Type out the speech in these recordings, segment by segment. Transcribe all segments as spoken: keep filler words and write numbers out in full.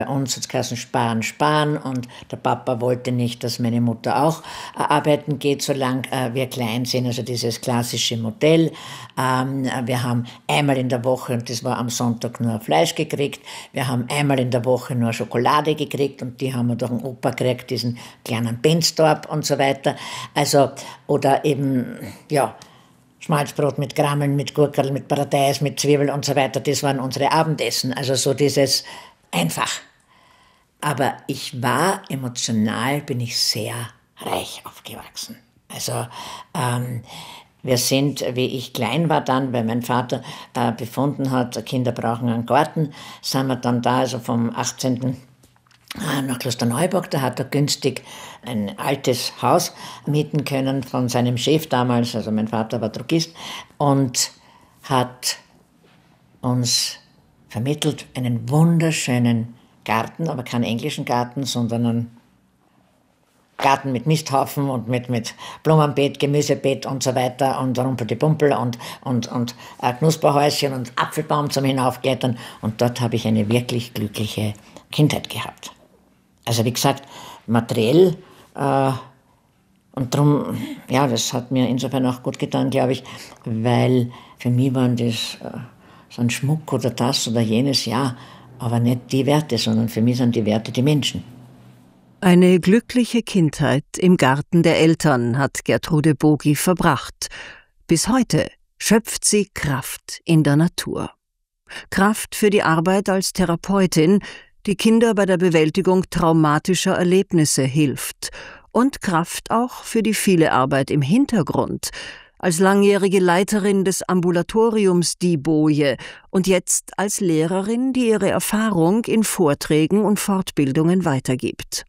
Bei uns hat es geheißen, sparen, sparen, und der Papa wollte nicht, dass meine Mutter auch äh, arbeiten geht, solange äh, wir klein sind, also dieses klassische Modell. Ähm, wir haben einmal in der Woche, und das war am Sonntag, nur Fleisch gekriegt, wir haben einmal in der Woche nur Schokolade gekriegt, und die haben wir durch den Opa gekriegt, diesen kleinen Benstorp und so weiter. Also, oder eben, ja, Schmalzbrot mit Grammeln, mit Gurkerl, mit Paradeis, mit Zwiebel und so weiter, das waren unsere Abendessen, also so dieses einfach. Aber ich war emotional, bin ich sehr reich aufgewachsen. Also ähm, wir sind, wie ich klein war dann, weil mein Vater äh, befunden hat, Kinder brauchen einen Garten, sind wir dann da, also vom achtzehnten nach Klosterneuburg, da hat er günstig ein altes Haus mieten können von seinem Chef damals, also mein Vater war Drogist, und hat uns vermittelt einen wunderschönen Garten, aber keinen englischen Garten, sondern einen Garten mit Misthaufen und mit, mit Blumenbeet, Gemüsebeet und so weiter und Rumpeldipumpel und, und, und äh, Knusperhäuschen und Apfelbaum zum Hinaufklettern. Und dort habe ich eine wirklich glückliche Kindheit gehabt. Also wie gesagt, materiell, äh, und darum, ja, das hat mir insofern auch gut getan, glaube ich, weil für mich waren das äh, so ein Schmuck oder das oder jenes, ja, aber nicht die Werte, sondern für mich sind die Werte die Menschen. Eine glückliche Kindheit im Garten der Eltern hat Gertrude Bogi verbracht. Bis heute schöpft sie Kraft in der Natur. Kraft für die Arbeit als Therapeutin, die Kinder bei der Bewältigung traumatischer Erlebnisse hilft. Und Kraft auch für die viele Arbeit im Hintergrund, als langjährige Leiterin des Ambulatoriums Die Boje und jetzt als Lehrerin, die ihre Erfahrung in Vorträgen und Fortbildungen weitergibt.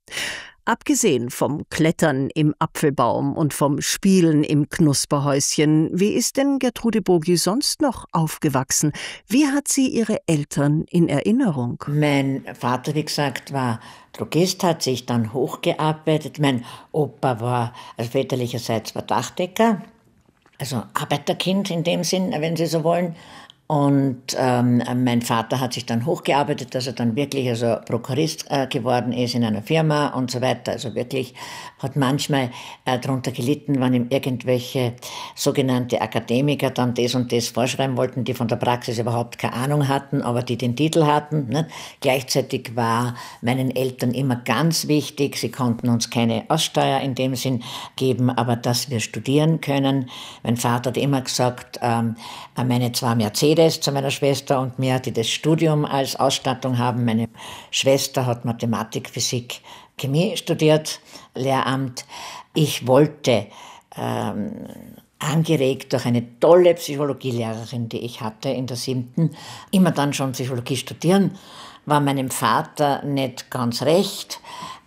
Abgesehen vom Klettern im Apfelbaum und vom Spielen im Knusperhäuschen, wie ist denn Gertrude Bogi sonst noch aufgewachsen? Wie hat sie ihre Eltern in Erinnerung? Mein Vater, wie gesagt, war Drogist, hat sich dann hochgearbeitet. Mein Opa war, also väterlicherseits war Dachdecker, also Arbeiterkind in dem Sinn, wenn Sie so wollen. Und ähm, mein Vater hat sich dann hochgearbeitet, dass er dann wirklich also Prokurist äh, geworden ist in einer Firma und so weiter. Also wirklich hat manchmal äh, darunter gelitten, wenn ihm irgendwelche sogenannte Akademiker dann das und das vorschreiben wollten, die von der Praxis überhaupt keine Ahnung hatten, aber die den Titel hatten. Ne? Gleichzeitig war meinen Eltern immer ganz wichtig, sie konnten uns keine Aussteuer in dem Sinn geben, aber dass wir studieren können. Mein Vater hat immer gesagt, ähm, meine zwei Mercedes zu meiner Schwester und mir, die das Studium als Ausstattung haben. Meine Schwester hat Mathematik, Physik, Chemie studiert, Lehramt. Ich wollte, ähm, angeregt durch eine tolle Psychologielehrerin, die ich hatte in der siebten, immer dann schon Psychologie studieren, war meinem Vater nicht ganz recht,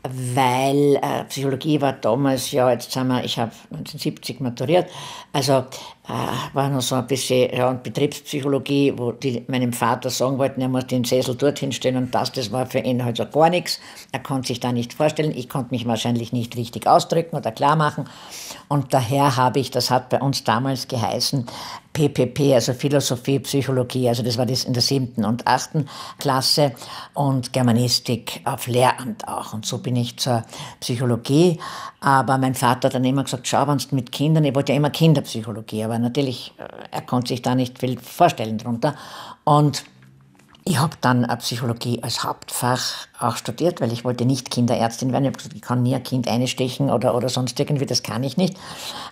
weil äh, Psychologie war damals, ja, jetzt sind wir, ich habe neunzehnhundertsiebzig maturiert, also äh, war noch so ein bisschen, ja, und Betriebspsychologie, wo die meinem Vater sagen wollten, er muss den Sessel dorthin stellen und das, das war für ihn halt so gar nichts. Er konnte sich da nicht vorstellen, ich konnte mich wahrscheinlich nicht richtig ausdrücken oder klar machen, und daher habe ich, das hat bei uns damals geheißen, P P P, also Philosophie, Psychologie, also das war das in der siebten und achten Klasse, und Germanistik auf Lehramt auch, und so bin ich zur Psychologie. Aber mein Vater hat dann immer gesagt, schau, wenn du mit Kindern, ich wollte ja immer Kinderpsychologie, aber natürlich, er konnte sich da nicht viel vorstellen drunter, und ich habe dann Psychologie als Hauptfach auch studiert, weil ich wollte nicht Kinderärztin werden. Ich habe gesagt, ich kann nie ein Kind einstechen oder, oder sonst irgendwie, das kann ich nicht.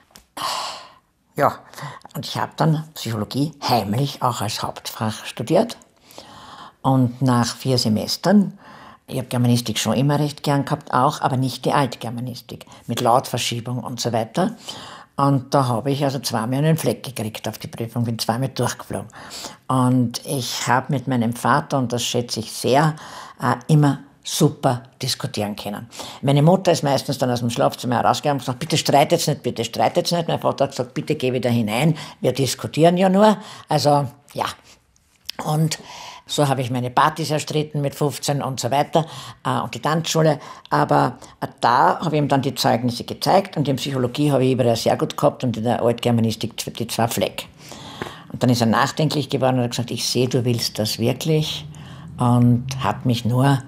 Ja, und ich habe dann Psychologie heimlich auch als Hauptfach studiert. Und nach vier Semestern, ich habe Germanistik schon immer recht gern gehabt, auch, aber nicht die Altgermanistik, mit Lautverschiebung und so weiter. Und da habe ich also zweimal einen Fleck gekriegt auf die Prüfung, bin zweimal durchgeflogen. Und ich habe mit meinem Vater, und das schätze ich sehr, äh, immer super diskutieren können. Meine Mutter ist meistens dann aus dem Schlafzimmer herausgegangen und gesagt, bitte streitet's nicht, bitte streitet's nicht. Mein Vater hat gesagt, bitte geh wieder hinein, wir diskutieren ja nur. Also, ja. Und so habe ich meine Partys erstritten mit fünfzehn und so weiter äh, und die Tanzschule. Aber äh, da habe ich ihm dann die Zeugnisse gezeigt, und in Psychologie habe ich überall sehr gut gehabt und in der Altgermanistik die zwei Fleck. Und dann ist er nachdenklich geworden und hat gesagt, ich sehe, du willst das wirklich, und habe mich nur